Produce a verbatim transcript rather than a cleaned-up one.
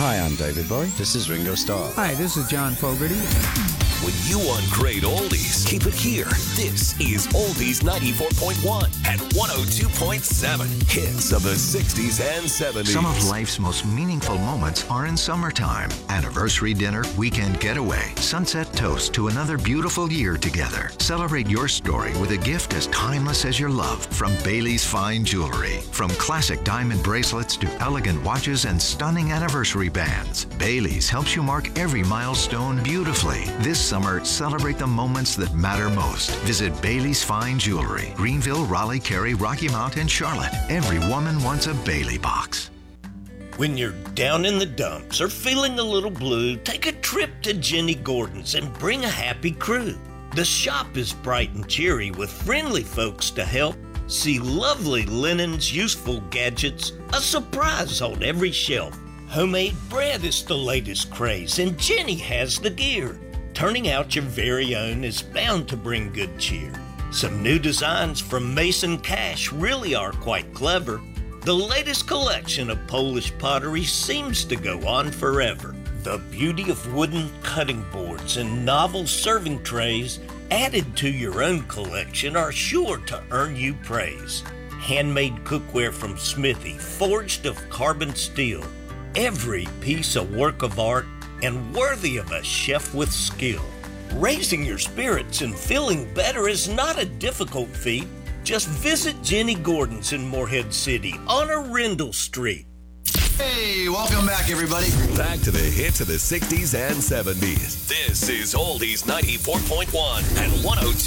Hi, I'm David Bowie. This is Ringo Starr. Hi, this is John Fogerty. When you want great oldies, keep it here. This is Oldies ninety-four point one and one oh two point seven. Hits of the sixties and seventies. Some of life's most meaningful moments are in summertime. Anniversary dinner, weekend getaway, sunset toast to another beautiful year together. Celebrate your story with a gift as timeless as your love from Bailey's Fine Jewelry. From classic diamond bracelets to elegant watches and stunning anniversary bands, Bailey's helps you mark every milestone beautifully. This summer, celebrate the moments that matter most. Visit Bailey's Fine Jewelry, Greenville, Raleigh, Cary, Rocky Mount, and Charlotte. Every woman wants a Bailey box. When you're down in the dumps or feeling a little blue, take a trip to Jenny Gordon's and bring a happy crew. The shop is bright and cheery with friendly folks to help. See lovely linens, useful gadgets, a surprise on every shelf. Homemade bread is the latest craze, and Jenny has the gear. Turning out your very own is bound to bring good cheer. Some new designs from Mason Cash really are quite clever. The latest collection of Polish pottery seems to go on forever. The beauty of wooden cutting boards and novel serving trays added to your own collection are sure to earn you praise. Handmade cookware from Smithy, forged of carbon steel. Every piece a work of art and worthy of a chef with skill. Raising your spirits and feeling better is not a difficult feat. Just visit Jenny Gordon's in Morehead City on Arundel Street. Hey, welcome back, everybody. Back to the hits of the sixties and seventies. This is Oldies ninety-four point one and one oh two.